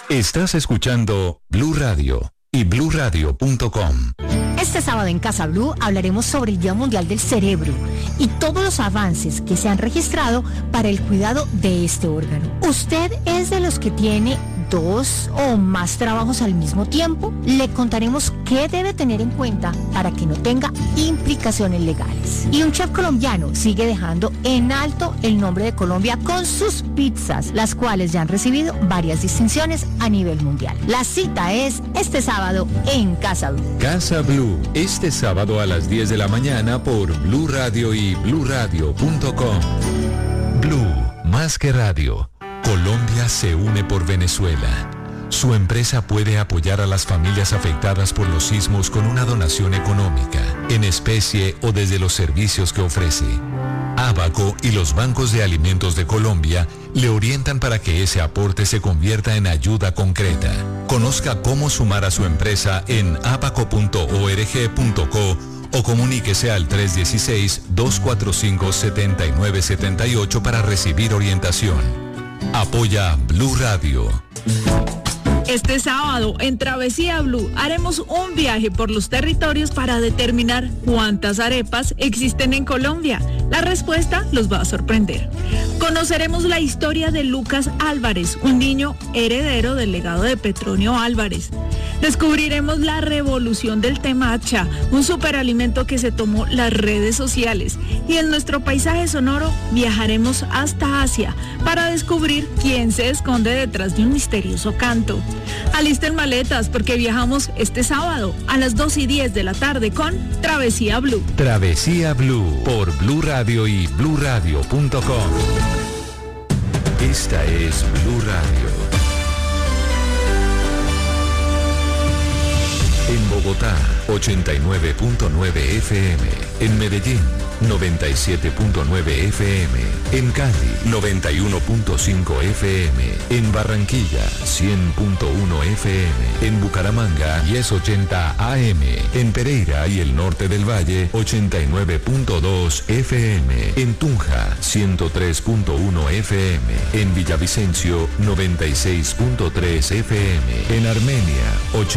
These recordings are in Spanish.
Estás escuchando Blue Radio y bluradio.com. Este sábado en Casa Blue hablaremos sobre el Día Mundial del Cerebro y todos los avances que se han registrado para el cuidado de este órgano. ¿Usted es de los que tiene 2 o más trabajos al mismo tiempo? Le contaremos qué debe tener en cuenta para que no tenga implicaciones legales. Y un chef colombiano sigue dejando en alto el nombre de Colombia con sus pizzas, las cuales ya han recibido varias distinciones a nivel mundial. La cita es este sábado en Casa Blue. Casa Blue, este sábado a las 10 de la mañana por Blue Radio y bluradio.com. Blue, más que radio. Colombia se une por Venezuela. Su empresa puede apoyar a las familias afectadas por los sismos con una donación económica, en especie o desde los servicios que ofrece. Abaco y los bancos de alimentos de Colombia le orientan para que ese aporte se convierta en ayuda concreta. Conozca cómo sumar a su empresa en abaco.org.co o comuníquese al 316-245-7978 para recibir orientación. Apoya Blue Radio. Este sábado, en Travesía Blue, haremos un viaje por los territorios para determinar cuántas arepas existen en Colombia. La respuesta los va a sorprender. Conoceremos la historia de Lucas Álvarez, un niño heredero del legado de Petronio Álvarez. Descubriremos la revolución del temacha, un superalimento que se tomó las redes sociales. Y en nuestro paisaje sonoro viajaremos hasta Asia para descubrir quién se esconde detrás de un misterioso canto. Alisten maletas porque viajamos este sábado a las 2:10 de la tarde con Travesía Blue. Travesía Blue por Blue Radio y bluradio.com. Esta es Blue Radio. En Bogotá, 89.9 FM. En Medellín, 97.9 FM. En Cali, 91.5 FM. En Barranquilla, 100.1 FM. En Bucaramanga, 1080 AM. En Pereira y el norte del Valle, 89.2 FM. En Tunja, 103.1 FM. En Villavicencio, 96.3 FM. En Armenia,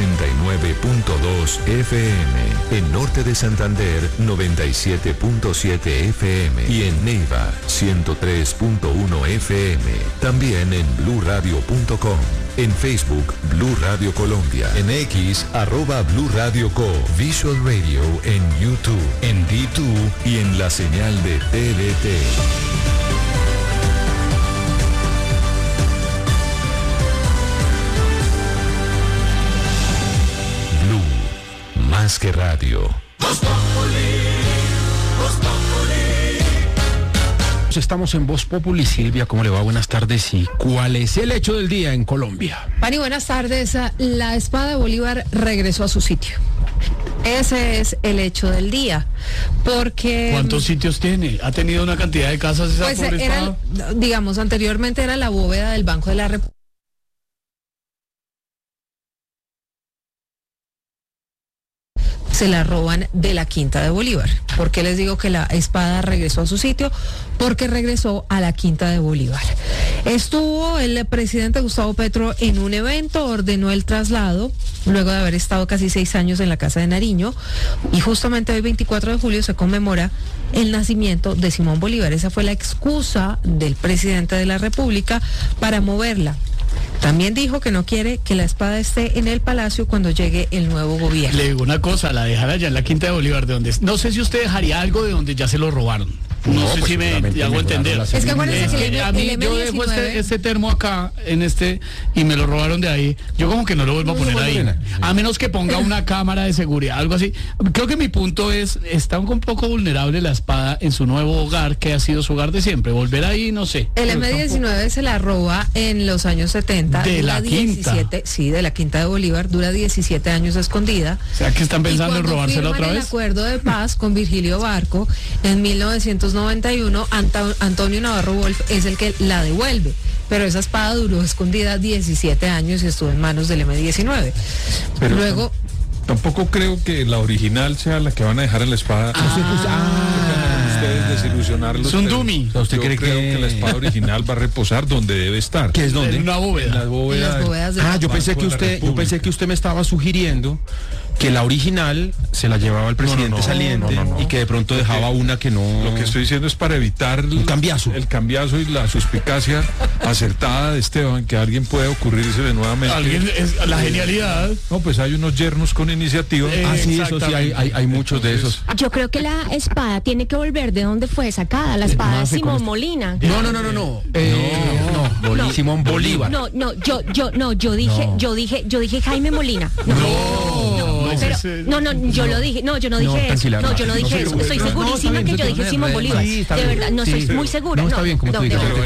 89.2 FM. En norte de Santander, 97.7 FM. Y en Neiva, 103.1 FM. También en bluradio.com. En Facebook, Blue Radio Colombia. En X, @Blue Radio Co. Visual Radio en YouTube, en D2 y en la señal de TDT. Más que radio. Estamos en Voz Populi. Silvia, ¿cómo le va? Buenas tardes. ¿Y cuál es el hecho del día en Colombia? Pani, buenas tardes. La espada de Bolívar regresó a su sitio. Ese es el hecho del día, porque... ¿Cuántos sitios tiene? ¿Ha tenido una cantidad de casas esa pues pobre era, digamos, anteriormente era la bóveda del Banco de la República. Se la roban de la Quinta de Bolívar. ¿Por qué les digo que la espada regresó a su sitio? Porque regresó a la Quinta de Bolívar. Estuvo el presidente Gustavo Petro en un evento, ordenó el traslado, luego de haber estado casi 6 años en la Casa de Nariño, y justamente hoy 24 de julio se conmemora el nacimiento de Simón Bolívar. Esa fue la excusa del presidente de la República para moverla. También dijo que no quiere que la espada esté en el palacio cuando llegue el nuevo gobierno. Le digo una cosa, la dejar allá en la Quinta de Bolívar, de donde... No sé si usted dejaría algo de donde ya se lo robaron. No sé si me hago entender. Es que acuérdense que a mí yo dejo este termo acá, y me lo robaron de ahí. Yo como que no lo vuelvo a poner ahí. A menos que ponga una cámara de seguridad, algo así. Creo que mi punto es, está un poco vulnerable la espada en su nuevo hogar, que ha sido su hogar de siempre. Volver ahí, no sé. El M19 se la roba en los años 70. De la Quinta. Sí, de la Quinta de Bolívar, dura 17 años escondida. O sea, que están pensando en robársela otra vez. El acuerdo de paz con Virgilio Barco en 1991, Antonio Navarro Wolf es el que la devuelve, pero esa espada duró escondida 17 años y estuvo en manos del M19. Pero luego... Tampoco creo que la original sea la que van a dejar en la espada. Ustedes desilusionarlos. Es un dummy. O sea, ¿usted cree que la espada original va a reposar donde debe estar? ¿Qué es donde? En una bóveda. En las bóvedas. En las bóvedas de Yo pensé que Banco de la usted República. me estaba sugiriendo que la original se la llevaba el presidente saliente y que de pronto dejaba una que no. Lo que estoy diciendo es para evitar Un cambiazo. el cambiazo y la suspicacia acertada de Esteban, que a alguien puede ocurrírsele nuevamente. Alguien es la genialidad. No, pues hay unos yernos con iniciativa. Sí, eso sí, hay muchos de esos. Yo creo que la espada tiene que volver de donde fue sacada, la espada de Simón Molina. No. Simón Bolívar. Yo dije Jaime Molina. Yo lo dije, yo no dije eso. Tranquila, No, yo no dije eso. Estoy segurísima que yo dije Simón Bolívar. De verdad, no estoy muy segura. No, está bien, como tú digas. Pero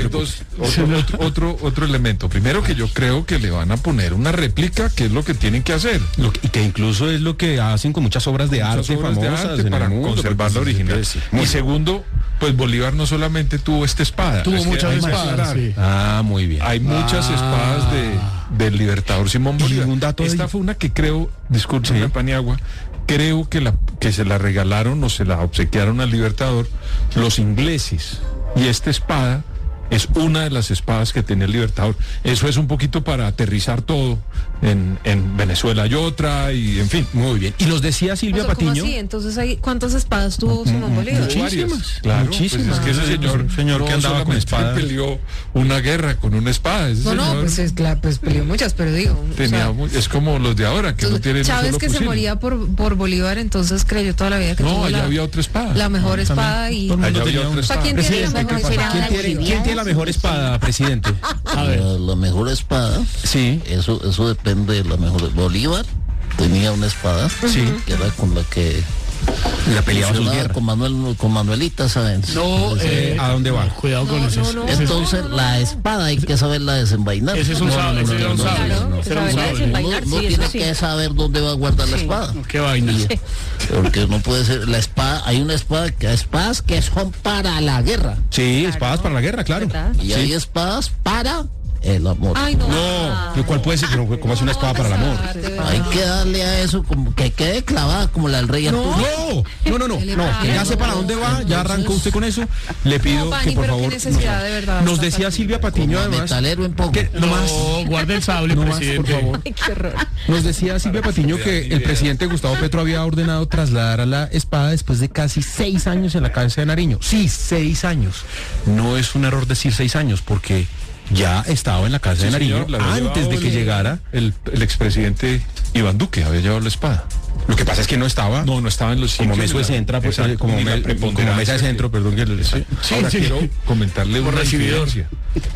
hay otro elemento. Primero, que yo creo que le van a poner una réplica, que es lo que tienen que hacer. Y que incluso es lo que hacen con muchas obras de arte Muchas obras de famosas arte en para el mundo, conservar la porque original. sí. Y segundo, pues Bolívar no solamente tuvo esta espada. Tuvo es que muchas hay que espadas. aclarar. Sí. Muy bien. Hay muchas espadas del libertador Simón Y Bolívar. un dato Esta de- fue una que creo, disculpe, Paniagua, creo que se la regalaron o se la obsequiaron al libertador los ingleses. Y esta espada es una de las espadas que tenía el libertador. Eso es un poquito para aterrizar todo. En Venezuela hay otra y en fin. Muy bien. Y los decía Silvia ¿Cómo Patiño. así? Entonces, ¿cuántas espadas tuvo Simón Bolívar? Muchísimas. Claro, Muchísimas. pues es que ese señor que no andaba con solamente espada. peleó una guerra con una espada. Ese señor Pues peleó muchas, pero digo. es como los de ahora, que no tienen un Chávez, solo que se fusil. moría por Bolívar, entonces creyó toda la vida que No, tuvo allá había otra espada. la mejor espada y... Todo el mundo Allá había tenía otra un- espada. ¿Quién tiene la Presidente, mejor ¿qué pasa? espada? ¿Quién tiene la mejor espada, presidente? A ver. La mejor espada, Sí. eso depende de la mejor. Bolívar tenía una espada, que era con la que La peleaba sus funcionaba guerras. con Manuelita, ¿saben? No, ¿A dónde va? Cuidado con eso. Entonces la espada hay que saberla desenvainar. Ese es un sable, ese era un sable. Claro, Ese era un saberla sable. desenvainar. Uno Sí, tiene eso sí. que saber dónde va a guardar la espada. Qué vaina. Porque no puede ser la espada, hay una espada, espadas que son para la guerra. Sí, espadas para la guerra, claro. ¿Verdad? Y hay espadas para el amor. Ay, no. No, ¿cuál puede ser? ¿Cómo hace una espada para el amor? Hay que darle a eso como que quede clavada como la del rey Arturo. No, ya sé para dónde va, ya arrancó usted con eso. Le pido No, Pani, que por pero qué favor necesidad, de verdad, nos esta decía parte. Silvia Patiño Como además. metalero en poco. Que, no más, No, guarde el sable, no más, por presidente. favor. Ay, qué horror. Nos decía Silvia Patiño que el presidente Gustavo Petro había ordenado trasladar a la espada después de casi 6 años en la cárcel de Nariño. Sí, 6 años. No es un error decir 6 años porque ya estaba en la cárcel de Sí, Nariño señor, la había antes de llevado que llegara. el expresidente Iván Duque había llevado la espada. Lo que pasa es que no estaba. No estaba en los Como sitios meso de centro, pues, Exacto, como ni la mesa de preponderancia centro, perdón. Ahora quiero comentarle Por una recibidor. diferencia.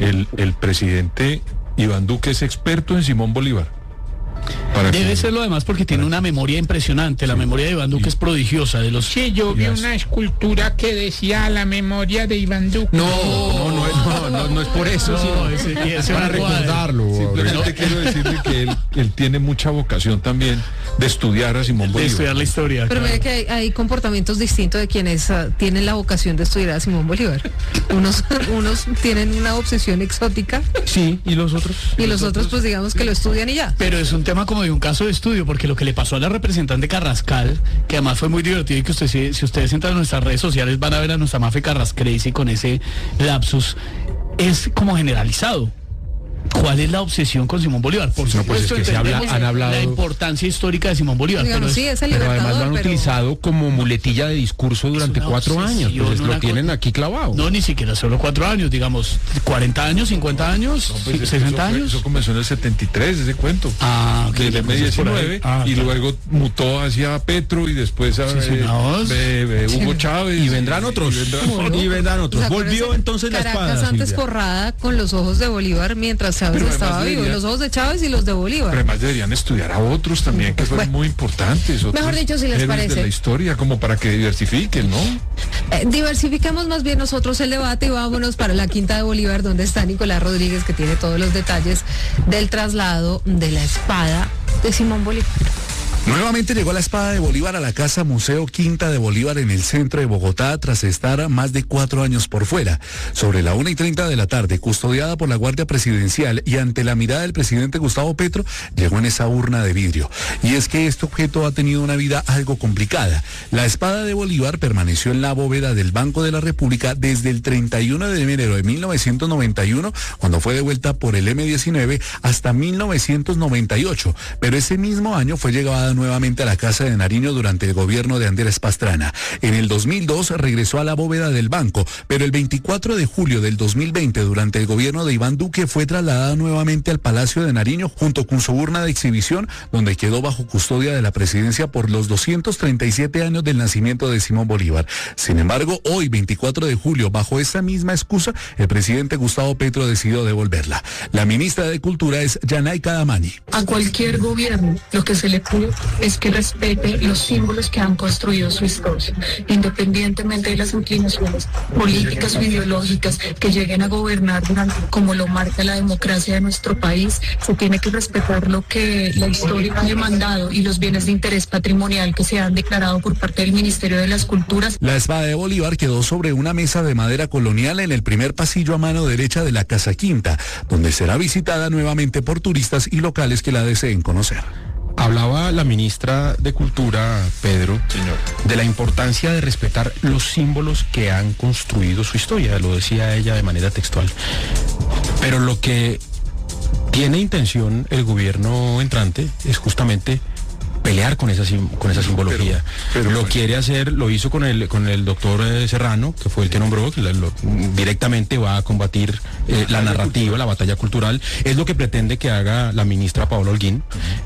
El presidente Iván Duque es experto en Simón Bolívar. Para Debe que- serlo además porque tiene una memoria impresionante. La memoria de Iván Duque es prodigiosa. De los Sí, yo vi una escultura que decía la memoria de Iván Duque. No es por eso, No, sino ese para no cuadra. recordarlo. Simplemente quiero decirle que él tiene mucha vocación también de estudiar a Simón de Bolívar. estudiar la historia. Pero claro. mire que hay comportamientos distintos de quienes tienen la vocación de estudiar a Simón Bolívar. Unos tienen una obsesión exótica Sí, y los otros. y los otros pues digamos que lo estudian y ya. Pero es un tema como de un caso de estudio, porque lo que le pasó a la representante Carrascal, que además fue muy divertido y que si ustedes entran en nuestras redes sociales van a ver a nuestra Mafe Carrascrazy con ese lapsus, es como generalizado. ¿Cuál es la obsesión con Simón Bolívar? Por No, pues supuesto, es que entendemos han hablado- la importancia histórica de Simón Bolívar. Digamos, sí, es el Pero además lo libertador, han pero... utilizado como muletilla de discurso durante una 4 años. obsesión, Pues lo una tienen cosa- aquí clavado. No, ni siquiera solo 4 años, digamos, 40 años, 50 años, Pues es que 60 eso fue- años. Eso comenzó en el 73, ese cuento. Ah, ok, Del entonces por ahí. M19 Ah, y claro. luego mutó hacia Petro y después a Sí, señor. Hugo Chávez. Y vendrán otros. Y vendrán otros. O sea, Volvió acuérdense, entonces la Caracas espada. antes Silvia. forrada con los ojos de Bolívar mientras Chávez Pero estaba además vivo. debería- Los ojos de Chávez y los de Bolívar. Pero además deberían estudiar a otros también que fueron Bueno. muy importantes. Otros Mejor dicho, si les héroes parece. de la historia, como para que diversifiquen, ¿no? Diversifiquemos más bien nosotros el debate y vámonos para la Quinta de Bolívar, donde está Nicolás Rodríguez, que tiene todos los detalles del traslado de la espada de Simón Bolívar. Nuevamente llegó la espada de Bolívar a la Casa Museo Quinta de Bolívar en el centro de Bogotá tras estar más de 4 años por fuera. Sobre la 1:30 de la tarde, custodiada por la Guardia Presidencial y ante la mirada del presidente Gustavo Petro, llegó en esa urna de vidrio. Y es que este objeto ha tenido una vida algo complicada. La espada de Bolívar permaneció en la bóveda del Banco de la República desde el 31 de enero de 1991, cuando fue devuelta por el M-19, hasta 1998. Pero ese mismo año fue llevada nuevamente a la Casa de Nariño durante el gobierno de Andrés Pastrana. En el 2002 regresó a la bóveda del banco, pero el 24 de julio del 2020, durante el gobierno de Iván Duque, fue trasladada nuevamente al Palacio de Nariño junto con su urna de exhibición, donde quedó bajo custodia de la presidencia por los 237 años del nacimiento de Simón Bolívar. Sin embargo, hoy, 24 de julio, bajo esa misma excusa, el presidente Gustavo Petro decidió devolverla. La ministra de Cultura es Yanayka Damani. A cualquier gobierno lo que se le pide es que respete los símbolos que han construido su historia, independientemente de las inclinaciones políticas o ideológicas que lleguen a gobernar como lo marca la democracia de nuestro país. Se tiene que respetar lo que la historia ha demandado y los bienes de interés patrimonial que se han declarado por parte del Ministerio de las Culturas. La espada de Bolívar quedó sobre una mesa de madera colonial en el primer pasillo a mano derecha de la Casa Quinta, donde será visitada nuevamente por turistas y locales que la deseen conocer. Hablaba la ministra de Cultura, Pedro, de la importancia de respetar los símbolos que han construido su historia, lo decía ella de manera textual. Pero lo que tiene intención el gobierno entrante es justamente pelear con esa simbología. Pero lo quiere hacer, lo hizo con el doctor Serrano, que fue el que nombró, que directamente va a combatir la narrativa, la batalla cultural. Es lo que pretende que haga la ministra Paola Holguín.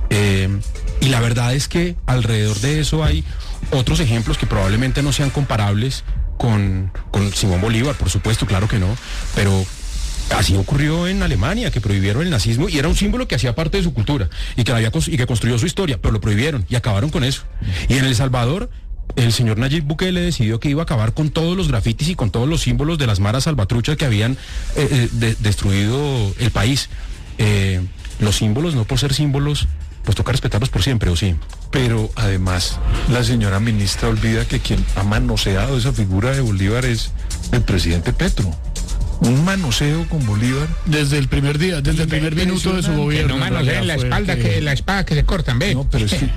Y la verdad es que alrededor de eso hay otros ejemplos que probablemente no sean comparables con Simón Bolívar, por supuesto, claro que no, pero así ocurrió en Alemania, que prohibieron el nazismo y era un símbolo que hacía parte de su cultura y que construyó su historia, pero lo prohibieron y acabaron con eso. Y en El Salvador, el señor Nayib Bukele decidió que iba a acabar con todos los grafitis y con todos los símbolos de las maras salvatruchas que habían destruido el país. Los símbolos, no por ser símbolos, pues toca respetarlos por siempre, ¿o sí? Pero además, la señora ministra olvida que quien ha manoseado esa figura de Bolívar es el presidente Petro. Un manoseo con Bolívar desde el primer día, desde el primer minuto de su gobierno. No manoseen la espalda, la espada que se cortan, ve. No, pero es que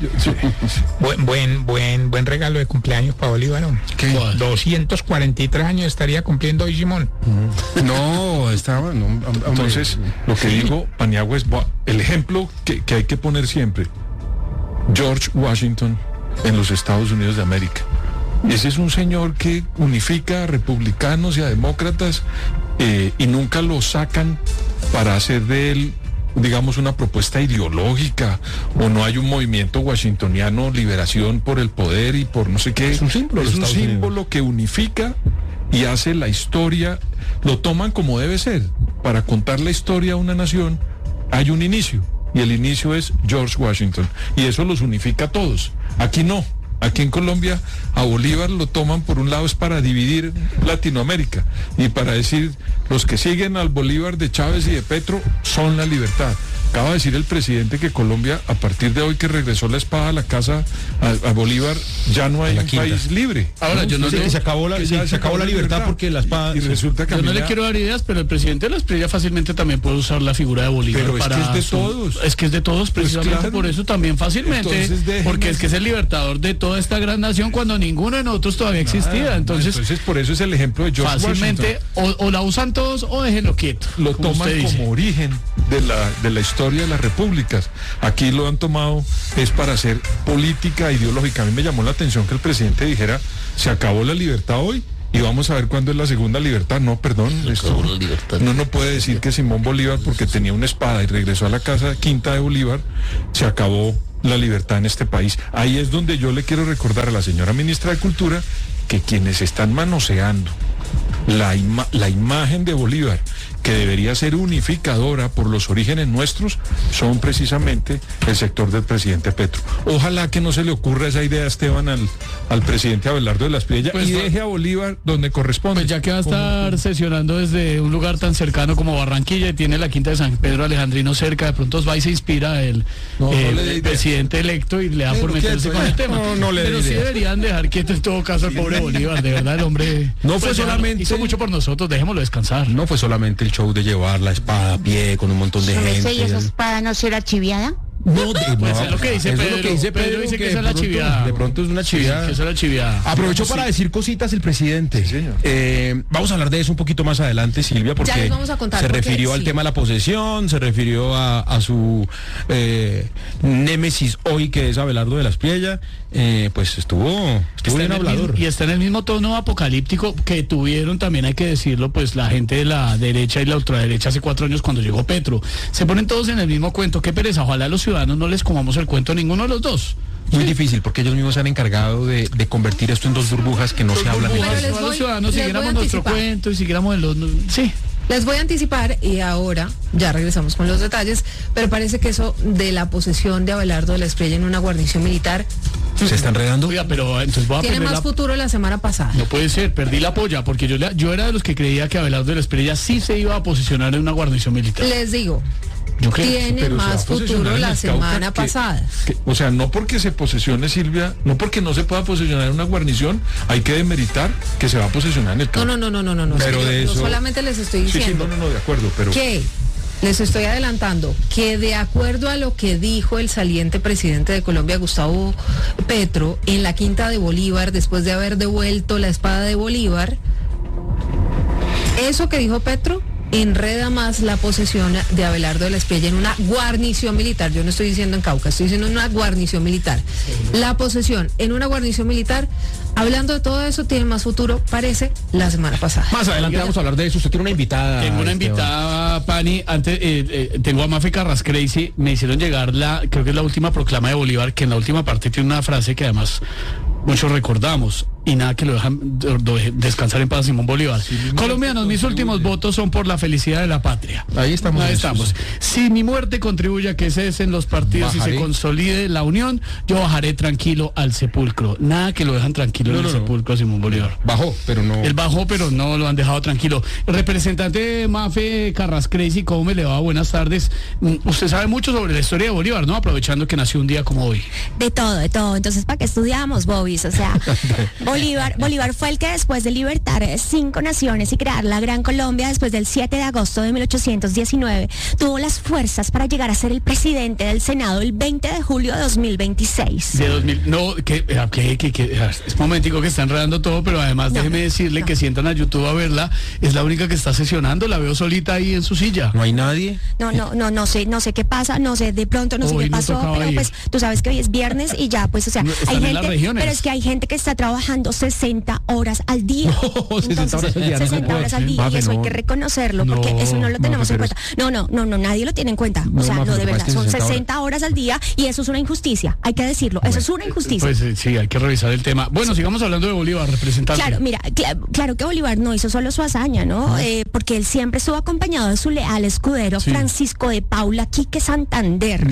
buen regalo de cumpleaños para Bolívar, ¿no? ¿Qué? 243 años estaría cumpliendo hoy Simón. No, estaba. No, entonces, lo que digo, Paniagua, es el ejemplo que hay que poner siempre. George Washington en los Estados Unidos de América. Ese es un señor que unifica a republicanos y a demócratas y nunca lo sacan para hacer de él, digamos, una propuesta ideológica, o no hay un movimiento washingtoniano, liberación por el poder y por no sé qué. Es un símbolo. Es un símbolo que unifica y hace la historia, lo toman como debe ser. Para contar la historia de una nación hay un inicio, y el inicio es George Washington, y eso los unifica a todos. Aquí no. Aquí en Colombia a Bolívar lo toman, por un lado es para dividir Latinoamérica y para decir los que siguen al Bolívar de Chávez y de Petro son la libertad. Acaba de decir el presidente que Colombia, a partir de hoy que regresó la espada a la casa a Bolívar, ya no hay un país libre. Ahora, yo no sé, se acabó la libertad porque la espada. Y resulta que yo no le quiero dar ideas, pero el presidente de la Espriella fácilmente también puede usar la figura de Bolívar. Pero para es que es de todos. Es que es de todos, precisamente, pues claro, por eso también fácilmente. Porque es que es el libertador de toda esta gran nación cuando ninguno de nosotros todavía existía. Entonces por eso es el ejemplo de George fácilmente Washington. O la usan todos o déjenlo quieto. Lo toman como origen de la historia de las repúblicas. Aquí lo han tomado es para hacer política ideológica. A mí me llamó la atención que el presidente dijera, se acabó la libertad hoy y vamos a ver cuándo es la segunda libertad. No, perdón, no puede decir que Simón Bolívar, porque tenía una espada y regresó a la Casa Quinta de Bolívar, se acabó la libertad en este país. Ahí es donde yo le quiero recordar a la señora ministra de Cultura que quienes están manoseando la imagen de Bolívar que debería ser unificadora por los orígenes nuestros, son precisamente el sector del presidente Petro. Ojalá que no se le ocurra esa idea, Esteban, al presidente Abelardo de la Espriella, y deje a Bolívar donde corresponde. Pues ya que va a estar sesionando desde un lugar tan cercano como Barranquilla y tiene la Quinta de San Pedro Alejandrino cerca, de pronto va y se inspira el presidente electo y le da por meterse con el tema. Pero sí deberían dejar quieto en todo caso al pobre Bolívar, de verdad, el hombre no fue solamente hizo mucho por nosotros, dejémoslo descansar. No fue solamente el show de llevar la espada a pie con un montón de gente. ¿Y esa espada no será chiviada? No, es lo que dice Pedro. Dice que esa es la chiviada. De pronto es una chiviada. Sí, esa es la chiviada. Aprovechó para decir cositas el presidente. Sí, señor. Vamos a hablar de eso un poquito más adelante, Silvia, porque se refirió al tema de la posesión, se refirió a su némesis hoy, que es Abelardo de la Espriella. Pues estuvo bien hablador. Y está en el mismo tono apocalíptico que tuvieron, también hay que decirlo, pues la gente de la derecha y la ultraderecha hace 4 años cuando llegó Petro. Se ponen todos en el mismo cuento. Qué pereza, ojalá los ciudadanos no les comamos el cuento a ninguno de los dos. Muy difícil, porque ellos mismos se han encargado de convertir esto en 2 burbujas que no se hablan. Los ciudadanos siguiéramos nuestro cuento y siguiéramos en los... Sí. Les voy a anticipar, y ahora ya regresamos con los detalles, pero parece que eso de la posesión de Abelardo de la Espriella en una guarnición militar... ¿Se está enredando? Oiga, pero entonces voy a tiene más futuro la semana pasada. No puede ser, perdí la polla, porque yo era de los que creía que Abelardo de la Espriella sí se iba a posicionar en una guarnición militar. Les digo... Tiene más futuro la semana pasada. O sea, no porque se posesione, Silvia, no porque no se pueda posesionar en una guarnición, hay que demeritar que se va a posesionar en el Cauca. No. Pero de eso... solamente les estoy diciendo. Sí, de acuerdo, pero... Que les estoy adelantando que de acuerdo a lo que dijo el saliente presidente de Colombia, Gustavo Petro, en la Quinta de Bolívar, después de haber devuelto la espada de Bolívar, eso que dijo Petro enreda más la posesión de Abelardo de la Espriella en una guarnición militar. Yo no estoy diciendo en Cauca, estoy diciendo en una guarnición militar. La posesión en una guarnición militar, hablando de todo eso, tiene más futuro, parece, la semana pasada. Más adelante vamos a hablar de eso. Usted tiene una invitada. Tengo una invitada, Pani. Antes, tengo a Mafe Carras Crazy. Me hicieron llegar creo que es la última proclama de Bolívar, que en la última parte tiene una frase que además muchos recordamos. Y nada que lo dejan descansar en paz, Simón Bolívar. Sí, colombianos, mis últimos votos son por la felicidad de la patria. Ahí estamos. Si mi muerte contribuye a que cesen los partidos y se consolide la unión, yo bajaré tranquilo al sepulcro. Nada que lo dejan tranquilo en el sepulcro, Simón Bolívar. Bajó, pero no. Él bajó, pero no lo han dejado tranquilo. El representante Mafe Carras Crazy, ¿cómo me le va? Buenas tardes. Usted sabe mucho sobre la historia de Bolívar, ¿no? Aprovechando que nació un día como hoy. De todo. Entonces, ¿para qué estudiamos, Bobis? O sea... Bolívar fue el que, después de libertar 5 naciones y crear la Gran Colombia, después del 7 de agosto de 1819, tuvo las fuerzas para llegar a ser el presidente del Senado el 20 de julio de 2026. De 2000, no, es momentico que está enredando todo, pero además déjeme decirle que si entran a YouTube a verla, es la única que está sesionando, la veo solita ahí en su silla. ¿No hay nadie? No sé qué pasa, no sé, de pronto no sé qué pasó, pero pues tú sabes que hoy es viernes y ya, pues, o sea, hay gente, pero es que hay gente que está trabajando 60 horas al día. No, 60 horas al día. 60 horas al día. Y eso hay que reconocerlo, porque eso no lo tenemos en cuenta. No, nadie lo tiene en cuenta. O sea, no, de verdad, son 60 horas al día y eso es una injusticia. Hay que decirlo, eso es una injusticia. Pues sí, hay que revisar el tema. Bueno, sigamos hablando de Bolívar, representante. Claro, mira, claro que Bolívar no hizo solo su hazaña, ¿no? Porque él siempre estuvo acompañado de su leal escudero, Francisco de Paula Quique Santander.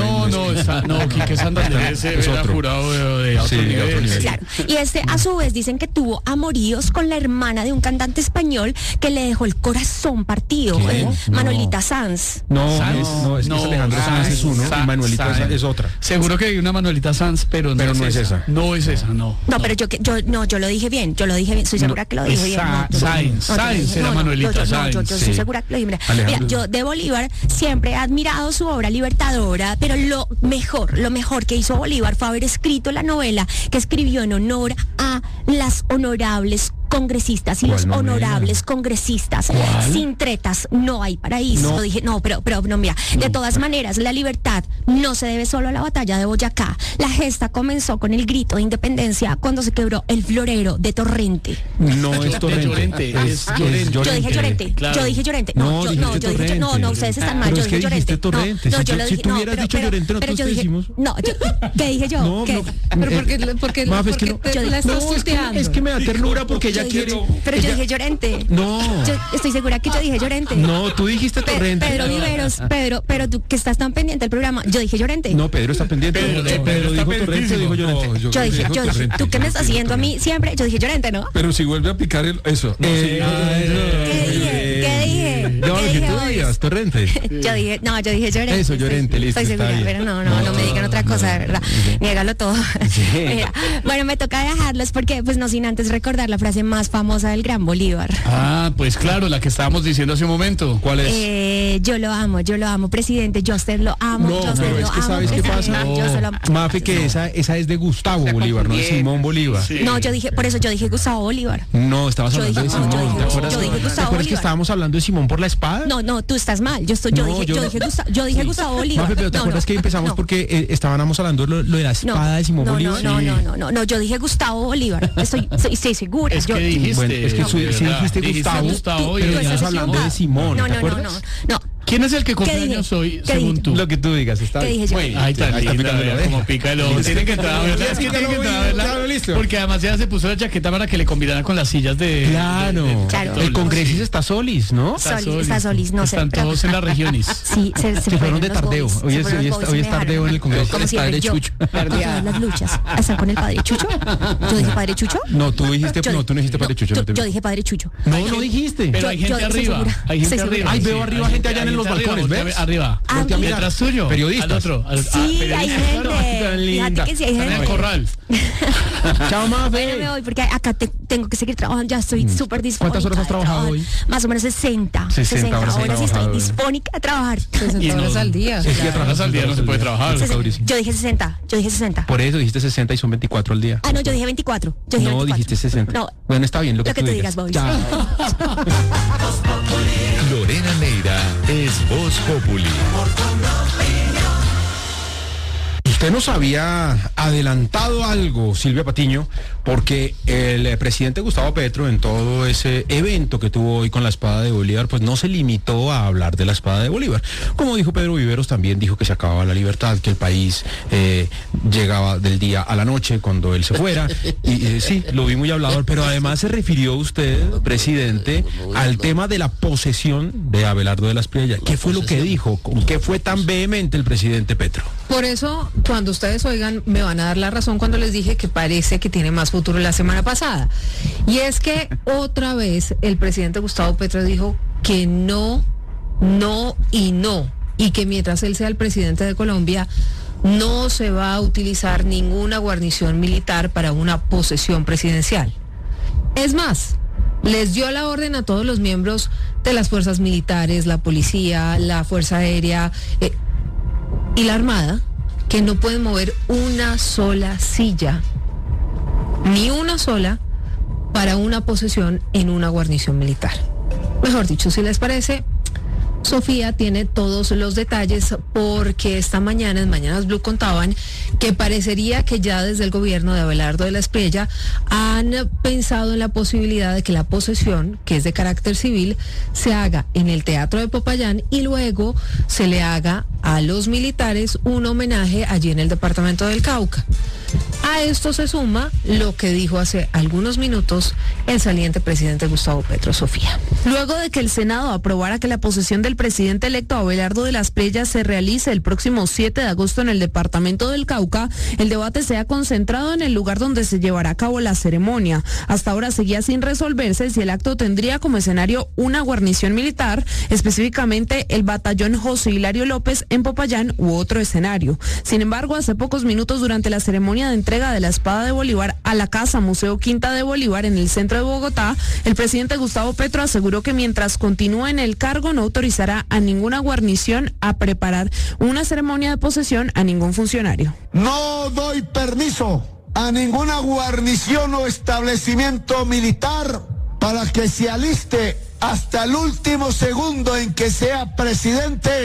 Quique Santander es otro jurado de otro nivel. Claro, y a su vez dicen que tuvo amoríos con la hermana de un cantante español que le dejó el corazón partido, Manuelita Sanz. No, es que Alejandro Sanz es uno y Manuelita Sanz es otra. Seguro que hay una Manuelita Sanz, pero no es esa. No es esa, no. No, pero yo lo dije bien, estoy segura que lo dije bien. Sáenz era Manuelita Sáenz. Yo estoy segura que lo dije bien. Mira, yo de Bolívar siempre he admirado su obra libertadora, pero lo mejor que hizo Bolívar fue haber escrito la novela que escribió en honor a las honorables congresistas y los honorables congresistas. Sin tretas no hay paraíso. No. Dije, pero mira, de todas maneras, la libertad no se debe solo a la batalla de Boyacá. La gesta comenzó con el grito de independencia cuando se quebró el florero de Torrente. No es Torrente, es Llorente. Yo dije Llorente. Claro. Yo dije Llorente. No, ustedes están mal. Yo dije Llorente. Si tú hubieras dicho Llorente, nosotros te decimos. ¿Qué dije yo? Pero porque la estás volteando. Es que me da ternura porque ella ella quiere... Pero yo dije Llorente. No. Yo estoy segura que yo dije Llorente. No, tú dijiste Torrente. Pedro Viveros, pero tú que estás tan pendiente del programa, yo dije Llorente. No, Pedro está pendiente. Pedro dijo Torrente, dijo Llorente. Yo dije, ¿tú qué me estás haciendo a mí siempre? Yo dije Llorente, ¿no? Pero si vuelve a picar eso. ¿Qué dije? No, que tú digas, Torrente. Yo dije Llorente. Eso, Llorente, listo. Estoy segura, pero no me digan otra cosa, de verdad. Niégalo todo. Mira, bueno, me toca dejarlos porque, pues no sin antes recordar la frase más famosa del gran Bolívar. Pues claro, la que estábamos diciendo hace un momento. ¿Cuál es? Yo lo amo, presidente, yo a usted lo amo. No, pero es que ¿sabes qué pasa? Mafe, que esa es de Gustavo Bolívar, no de Simón Bolívar. Sí. No, por eso yo dije Gustavo Bolívar. No, estabas hablando de Simón. ¿Te acuerdas? Yo dije Gustavo Bolívar. Que estábamos hablando de Simón por la espada? No, tú estás mal. Yo dije Gustavo Bolívar. Mafe, pero ¿te acuerdas que empezamos porque estábamos hablando lo de la espada de Simón Bolívar? No, yo dije Gustavo Bolívar. Estoy segura. Es que dijiste. Bueno, es que sí dijiste Gustavo, pero estamos hablando de Simón. ¿Te acuerdas? No. ¿Quién es el que cumpleaños hoy, según tú? Lo que tú digas, está bien. Ahí está como pica el ojo. Tienen que entrar a verla. Es que tienen que entrar a verla. Porque además ya se puso la chaqueta para que le combinaran con las sillas de... Claro. El Congresis está Solis, ¿no? Está Solis, no sé. Están todos en las regiones. Sí, se fueron de tardeo. Hoy es tardeo en el Congreso. Como siempre, yo. Todas las luchas. ¿Están con el Padre Chucho? ¿Yo dije Padre Chucho? No, tú no dijiste Padre Chucho. Yo dije Padre Chucho. No dijiste. Pero hay gente arriba. Ay, veo arriba gente allá en los balcones, ¿ves? Arriba. Detrás tuyo. Periodistas. Al otro. Sí, hay gente. Fíjate que sí hay gente. En el corral. Chao, Mafe. Bueno, me voy porque acá tengo que seguir trabajando. Ya estoy súper dispónica. ¿Cuántas horas has trabajado hoy? Más o menos 60 horas y estoy dispónica a trabajar. 60 horas al día. Sí, trabajas al día, no se puede trabajar. Yo dije 60. Por eso dijiste 60 y son 24 al día. No, yo dije 24. No, dijiste 60. No. Bueno, está bien lo que tú digas, Bobby. Lorena Neira es Voz Populi. Usted nos había adelantado algo, Silvia Patiño, porque el presidente Gustavo Petro, en todo ese evento que tuvo hoy con la espada de Bolívar, pues no se limitó a hablar de la espada de Bolívar. Como dijo Pedro Viveros, también dijo que se acababa la libertad, que el país llegaba del día a la noche cuando él se fuera. Y sí, lo vi muy hablador, pero además se refirió usted, presidente, al tema de la posesión de Abelardo de la Espriella. ¿Qué fue lo que dijo? ¿Con qué fue tan vehemente el presidente Petro? Por eso, cuando ustedes oigan, me van a dar la razón cuando les dije que parece que tiene más futuro la semana pasada. Y es que otra vez el presidente Gustavo Petro dijo que no, y que mientras él sea el presidente de Colombia, no se va a utilizar ninguna guarnición militar para una posesión presidencial. Es más, les dio la orden a todos los miembros de las fuerzas militares, la policía, la Fuerza Aérea y la Armada, que no pueden mover una sola silla, ni una sola, para una posesión en una guarnición militar. Mejor dicho, si les parece, Sofía tiene todos los detalles, porque esta mañana, en Mañanas Blue, contaban que parecería que ya desde el gobierno de Abelardo de la Espriella han pensado en la posibilidad de que la posesión, que es de carácter civil, se haga en el Teatro de Popayán y luego se le haga a los militares un homenaje allí en el departamento del Cauca. A esto se suma lo que dijo hace algunos minutos el saliente presidente Gustavo Petro, Sofía. Luego de que el Senado aprobara que la posesión del presidente electo Abelardo de la Espriella se realice el próximo 7 de agosto en el departamento del Cauca, el debate se ha concentrado en el lugar donde se llevará a cabo la ceremonia. Hasta ahora seguía sin resolverse si el acto tendría como escenario una guarnición militar, específicamente el batallón José Hilario López en Popayán, u otro escenario. Sin embargo, hace pocos minutos, durante la ceremonia de entrega de la espada de Bolívar a la Casa Museo Quinta de Bolívar en el centro de Bogotá, el presidente Gustavo Petro aseguró que mientras continúe en el cargo no autorizará a ninguna guarnición a preparar una ceremonia de posesión a ningún funcionario. No doy permiso a ninguna guarnición o establecimiento militar para que se aliste hasta el último segundo en que sea presidente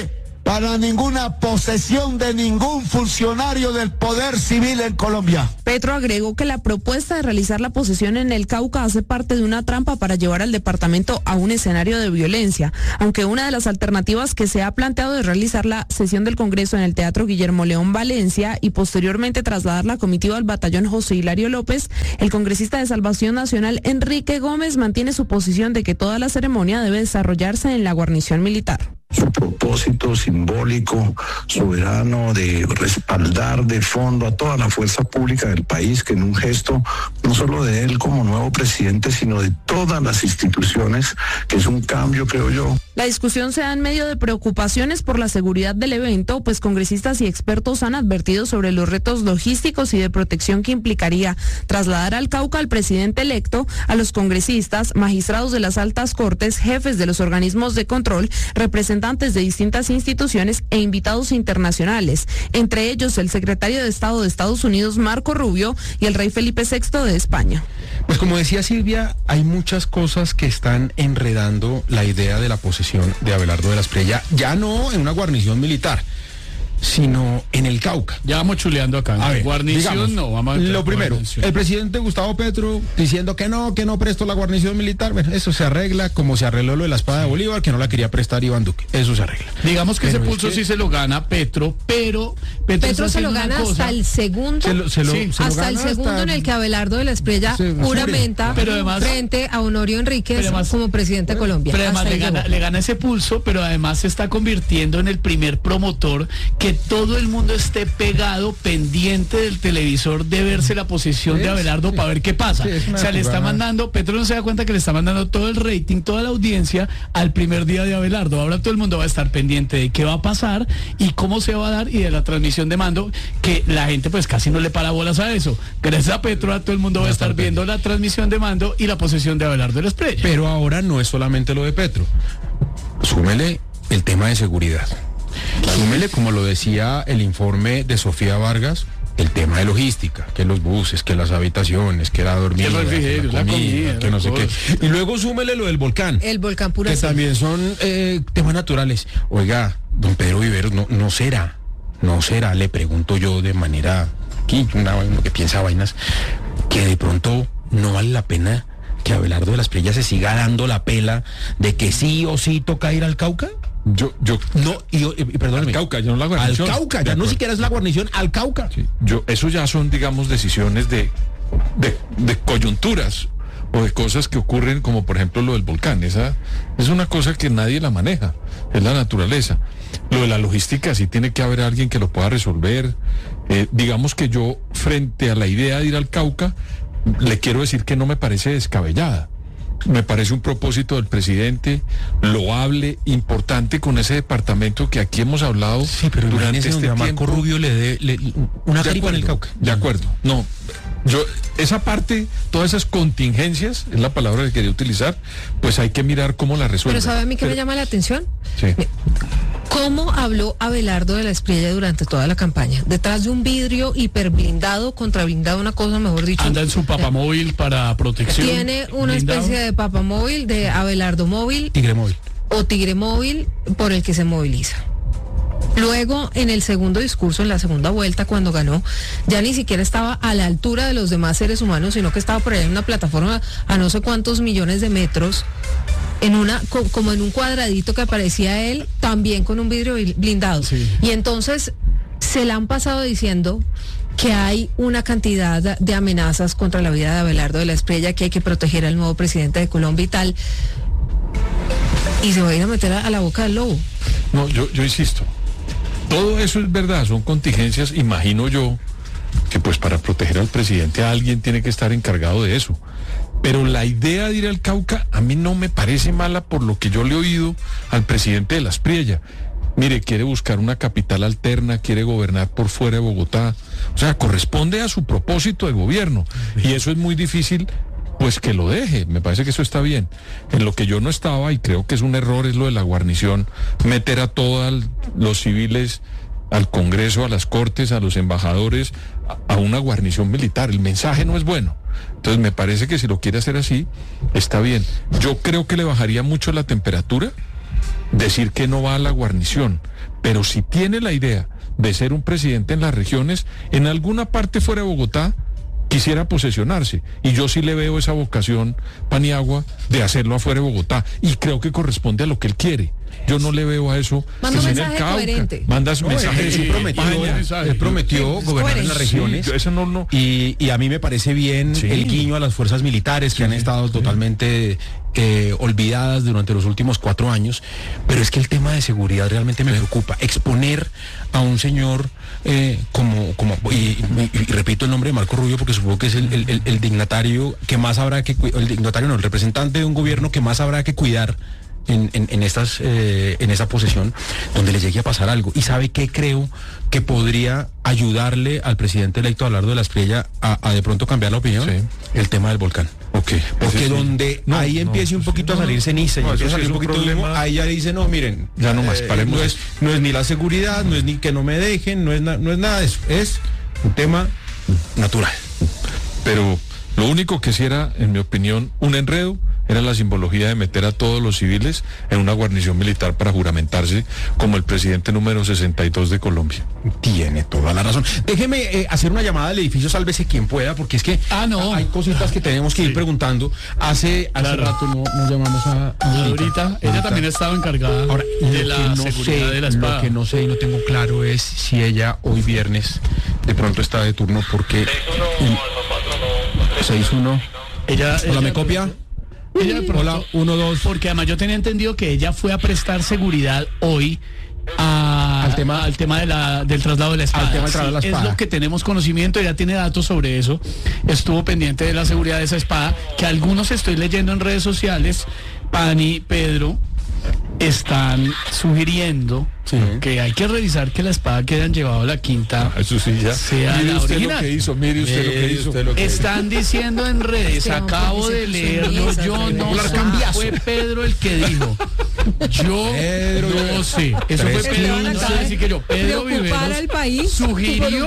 para ninguna posesión de ningún funcionario del poder civil en Colombia. Petro agregó que la propuesta de realizar la posesión en el Cauca hace parte de una trampa para llevar al departamento a un escenario de violencia, aunque una de las alternativas que se ha planteado es realizar la sesión del Congreso en el Teatro Guillermo León Valencia y posteriormente trasladar la comitiva al batallón José Hilario López. El congresista de Salvación Nacional, Enrique Gómez, mantiene su posición de que toda la ceremonia debe desarrollarse en la guarnición militar. Su propósito simbólico, soberano, de respaldar de fondo a toda la fuerza pública del país, que en un gesto no solo de él como nuevo presidente, sino de todas las instituciones, que es un cambio, creo yo. La discusión se da en medio de preocupaciones por la seguridad del evento, pues congresistas y expertos han advertido sobre los retos logísticos y de protección que implicaría trasladar al Cauca al presidente electo, a los congresistas, magistrados de las altas cortes, jefes de los organismos de control, representantes de distintas instituciones e invitados internacionales, entre ellos el secretario de Estado de Estados Unidos, Marco Rubio, y el rey Felipe VI de España. Pues como decía Silvia, hay muchas cosas que están enredando la idea de la posesión de Abelardo de la Espriella, ya no en una guarnición militar, sino en el Cauca. Ya vamos chuleando acá. A ver, guarnición digamos, no, vamos a lo primero, guarnición. el presidente Gustavo Petro diciendo que no prestó la guarnición militar. Bueno, eso se arregla como se arregló lo de la espada de Bolívar, que no la quería prestar Iván Duque. Eso se arregla. Digamos que pero ese pulso sí se lo gana Petro, pero Petro se lo gana hasta el segundo, hasta el segundo en el que Abelardo de la Espriella juramenta frente a Honorio Enríquez como presidente de Colombia. Pero además le gana ese pulso, pero además se está convirtiendo en el primer promotor que todo el mundo esté pegado, pendiente del televisor de verse la posesión de Abelardo para ver qué pasa. O sea, le está mandando, Petro no se da cuenta que le está mandando todo el rating, toda la audiencia al primer día de Abelardo. Ahora todo el mundo va a estar pendiente de qué va a pasar y cómo se va a dar y de la transmisión de mando, que la gente pues casi no le para bolas a eso. Gracias a Petro, a todo el mundo va a estar viendo la transmisión de mando y la posesión de Abelardo de la Espriella. Pero ahora no es solamente lo de Petro. Súmele el tema de seguridad. Súmele, como lo decía el informe de Sofía Vargas, el tema de logística, que los buses, que las habitaciones, que la dormida, que la comida, que no sé qué. Y luego súmele lo del volcán. El volcán pura. Que también son temas naturales. Oiga, don Pedro Viveros, no será, le pregunto yo de manera, aquí, uno que piensa vainas, que de pronto no vale la pena que Abelardo de la Espriella se siga dando la pela de que sí o sí toca ir al Cauca. Perdóname. Al Cauca, ya no la guarnición. Al Cauca, ya no siquiera es la guarnición, al Cauca. Sí, eso ya son, digamos, decisiones de coyunturas o de cosas que ocurren, como por ejemplo lo del volcán. Esa es una cosa que nadie la maneja, es la naturaleza. Lo de la logística, sí tiene que haber alguien que lo pueda resolver. Digamos que yo, frente a la idea de ir al Cauca, le quiero decir que no me parece descabellada. Me parece un propósito del presidente loable, importante, con ese departamento que aquí hemos hablado durante este tiempo. Marco Rubio le dé una jerica en el Cauca. De acuerdo. No, esa parte, todas esas contingencias, es la palabra que quería utilizar, pues hay que mirar cómo la resuelve. Pero ¿sabe a mí qué me llama la atención? Sí. ¿Cómo habló Abelardo de la Espriella durante toda la campaña? Detrás de un vidrio hiperblindado, contrablindado, una cosa mejor dicho. Anda en su papamóvil para protección. Tiene una especie de papamóvil, de Abelardo móvil. Tigre móvil. O Tigre móvil por el que se moviliza. Luego, en el segundo discurso, en la segunda vuelta, cuando ganó, ya ni siquiera estaba a la altura de los demás seres humanos, sino que estaba por ahí en una plataforma a no sé cuántos millones de metros, como en un cuadradito que aparecía él, también con un vidrio blindado. Sí. Y entonces se la han pasado diciendo que hay una cantidad de amenazas contra la vida de Abelardo de la Espriella, que hay que proteger al nuevo presidente de Colombia y tal. Y se va a ir a meter a la boca del lobo. No, yo insisto. Todo eso es verdad, son contingencias, imagino yo, que pues para proteger al presidente alguien tiene que estar encargado de eso. Pero la idea de ir al Cauca a mí no me parece mala por lo que yo le he oído al presidente de la Espriella. Mire, quiere buscar una capital alterna, quiere gobernar por fuera de Bogotá. O sea, corresponde a su propósito de gobierno. Y eso es muy difícil, pues que lo deje. Me parece que eso está bien. En lo que yo no estaba, y creo que es un error, es lo de la guarnición, meter a todos los civiles al Congreso, a las Cortes, a los embajadores, a una guarnición militar. El mensaje no es bueno. Entonces me parece que si lo quiere hacer así, está bien. Yo creo que le bajaría mucho la temperatura decir que no va a la guarnición, pero si tiene la idea de ser un presidente en las regiones, en alguna parte fuera de Bogotá, quisiera posesionarse. Y yo sí le veo esa vocación, Paniagua, de hacerlo afuera de Bogotá. Y creo que corresponde a lo que él quiere. Yo no le veo a eso. Manda un mensaje coherente. Manda su mensaje. Él prometió gobernar en las regiones. Sí, eso no. Y a mí me parece bien el guiño a las fuerzas militares que han estado totalmente olvidadas durante los últimos 4 años. Pero es que el tema de seguridad realmente me preocupa. Exponer a un señor y repito el nombre de Marco Rubio porque supongo que es el dignatario que más habrá que el representante de un gobierno que más habrá que cuidar en esa posesión, donde le llegue a pasar algo. Y ¿sabe qué creo que podría ayudarle al presidente electo Abelardo de la Espriella a de pronto cambiar la opinión? Sí. El tema del volcán. Okay. Porque donde ahí empiece un poquito a salir ceniza y empieza a salir un poquito de humo, ahí ya dice, no, miren, ya no más, paremos. No es ni la seguridad, no es ni que no me dejen, no es nada de eso, es un tema natural. Pero lo único que sí era, en mi opinión, un enredo, era la simbología de meter a todos los civiles en una guarnición militar para juramentarse como el presidente número 62 de Colombia. Tiene toda la razón. Déjeme hacer una llamada al edificio Sálvese quien pueda, porque es que hay cositas que tenemos que ir preguntando. Hace rato no llamamos a ahorita. Ella también ha estado encargada de la seguridad de la espada. Lo que no sé y no tengo claro es si ella hoy viernes de pronto está de turno, porque 6-1. Hola, ¿me copia? Ella de pronto, 1-2. Porque además yo tenía entendido que ella fue a prestar seguridad hoy al tema del traslado de la espada. Es lo que tenemos conocimiento, ella tiene datos sobre eso. Estuvo pendiente de la seguridad de esa espada, que algunos estoy leyendo en redes sociales, Pani, Pedro, están sugiriendo que hay que revisar que la espada que hayan llevado a la quinta sea la original. Mire usted lo que hizo. Están diciendo en redes, acabo de leerlo, yo no sé, fue Pedro el que dijo. Yo no sé. Eso fue Pedro, no sé decir que yo. Pedro Viveros sugirió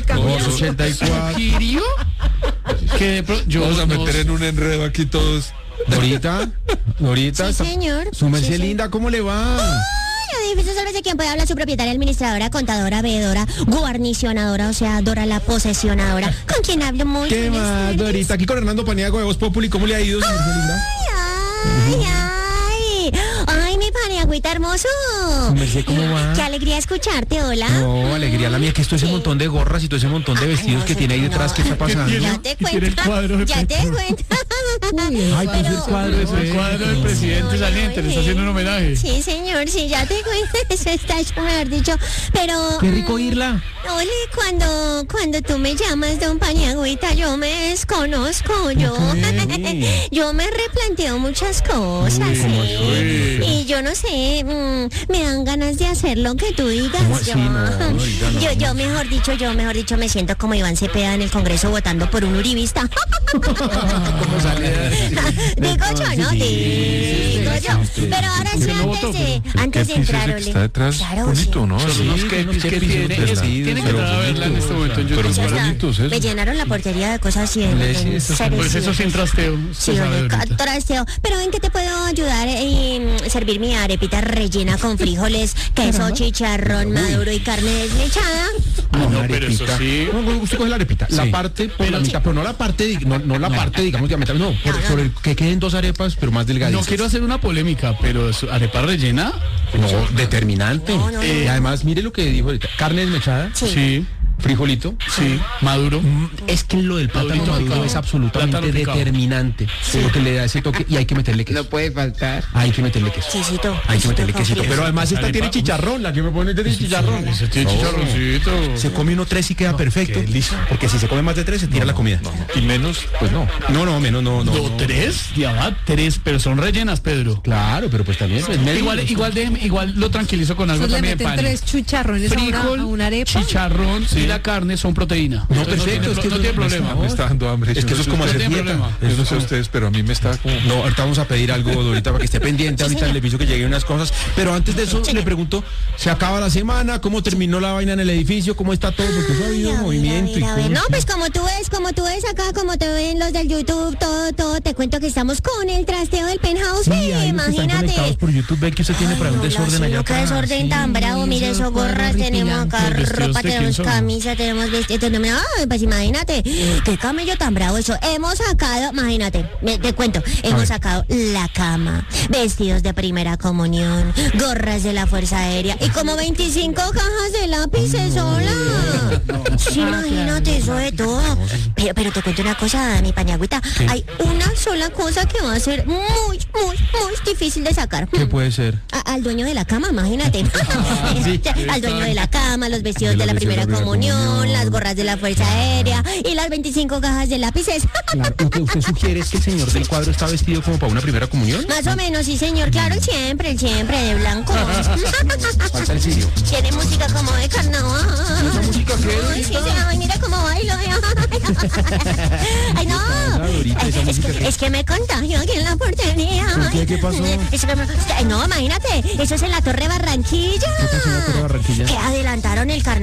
que vamos a meter en un enredo aquí todos. Dorita, sí, señor. Su merced linda, ¿cómo le va? Edificio Sálvese quien puede hablar, su propietaria, administradora, contadora, veedora, guarnicionadora, o sea, Dora la posesionadora. ¿Con quién hablo muy? ¿Qué más, Dorita? Aquí con Hernando Paniagua de Voz Populi, ¿cómo le ha ido, su merced linda? Ay, mi Paniagüita hermoso. Su merced, ¿cómo va? Qué alegría escucharte, hola. No, alegría la mía, que esto ese montón de gorras y todo ese montón de vestidos que tiene ahí detrás, ¿qué está pasando? Ya te cuento. Ya te cuento. Ay, pues el cuadro del presidente saliente, le está haciendo un homenaje. Sí, señor, sí, ya te cuento. Eso está hecho, mejor dicho. Pero qué rico oírla. Ole, cuando tú me llamas don Paniagüita, yo me desconozco, yo me replanteo muchas cosas, y yo no sé, me dan ganas de hacer lo que tú digas. Yo mejor dicho me siento como Iván Cepeda en el Congreso votando por un uribista. ¿Cómo sale? Digo yo. Pero ahora sí, antes de entrar, Ole. Está detrás, claro, bonito, ¿no? Tiene que entrar a verla en este momento. Me llenaron la portería de cosas y pues eso sin trasteo. Sí, trasteo. Pero ¿en qué te puedo ayudar? Servir mi arepita rellena con frijoles, queso, chicharrón maduro y carne desmechada. No, pero eso sí. Usted coge la arepita, la parte por la mitad, pero no la parte, no la parte, digamos, diametral, no, sobre que queden 2 arepas, pero más delgaditas. No quiero hacer una polémica, pero arepa rellena, no, determinante. Y además, mire lo que dijo ahorita, carne desmechada. Sí. Frijolito, sí, maduro. Es que lo del plátano maduro es absolutamente determinante. Porque le da ese toque y hay que meterle queso. No puede faltar. Hay que meterle queso. Hay que meterle quesito. Pero además esta tiene chicharrón, la que me pone tiene chicharrón. Ese tiene chicharroncito. Se come uno 3 y queda perfecto. Porque si se come más de 3 se tira la comida. Y menos, pues no. No, menos no. No, 3, ya va, 3, pero son rellenas, Pedro. Claro, pero pues también. Igual lo tranquilizo con algo también. Le meten 3 chicharrones a una arepa. Chicharrón, sí. la carne son proteína. No, Entonces, perfecto, no tiene problema. Me está dando hambre. Es que eso es como hacer dieta. Yo no sé ustedes, pero a mí me está como... No, ahorita vamos a pedir algo, Dorita, para que esté pendiente ahorita en el edificio que lleguen unas cosas. Pero antes de eso, le pregunto, ¿se acaba la semana? ¿Cómo terminó la vaina en el edificio? ¿Cómo está todo? Porque eso ha habido movimiento. No, pues como tú ves acá, como te ven los del YouTube, todo, te cuento que estamos con el trasteo del penthouse. Sí, imagínate. Por YouTube, ve que usted tiene para un desorden allá atrás. Qué desorden tan bravo, mire, esos gorras, tenemos acá ropa, tenemos camisa, tenemos vestidos, pues imagínate, qué camello tan bravo eso. Hemos sacado, imagínate, te cuento, hemos sacado la cama, vestidos de primera comunión, gorras de la Fuerza Aérea y como 25 cajas de lápices sola. Sí, imagínate eso de todo. Pero te cuento una cosa, mi pañagüita. ¿Qué? Hay una sola cosa que va a ser muy difícil de sacar. ¿Qué puede ser? Al dueño de la cama, imagínate. Al dueño de la cama, los vestidos de la primera comunión, las gorras de la Fuerza Aérea y las 25 cajas de lápices. Claro, lo que usted sugiere es que el señor del cuadro está vestido como para una primera comunión. Más o menos, sí, señor. Claro, siempre, de blanco. Falta el cirio. Tiene música como de carnaval. ¿Esa música qué? Ay, sí, ay, mira cómo bailo. Ay, no. Es que me contagio aquí en la portería. ¿Qué pasó? No, imagínate, eso es en la Torre Barranquilla. ¿Qué pasó en la Torre Barranquilla? Que adelantaron el carnaval.